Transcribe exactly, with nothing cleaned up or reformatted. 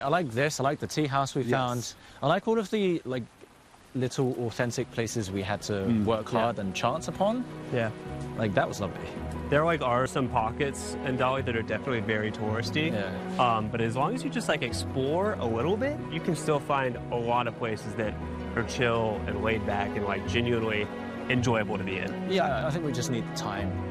I like this. I like the tea house we Yes. found. I like all of the like little authentic places we had to Mm, work hard and chance upon. Yeah. Like that was lovely. There like are some pockets in Dali that are definitely very touristy. Yeah. Um, but as long as you just like explore a little bit, you can still find a lot of places that are chill and laid back and like genuinely enjoyable to be in. Yeah, I think we just need the time.